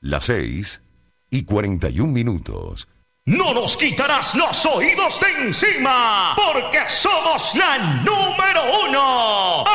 Las 6:41. No nos quitarás los oídos de encima, porque somos la número 1.